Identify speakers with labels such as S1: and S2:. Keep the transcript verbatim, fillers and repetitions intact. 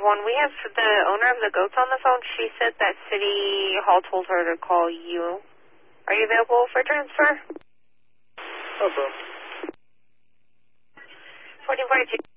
S1: one. We have the owner of the goats on the phone. She said that City Hall told her to call you. Are you available for transfer?
S2: Oh, bro.
S1: fourteen forty-two.